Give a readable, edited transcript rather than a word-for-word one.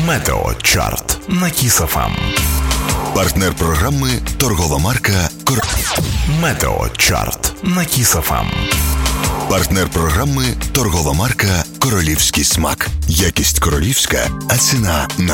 Метео Чарт на Kiss FM. Партнер програми торгова марка Метео Чарт на Kiss FM. Партнер програми торгова марка Королівський смак. Якість королівська, а ціна на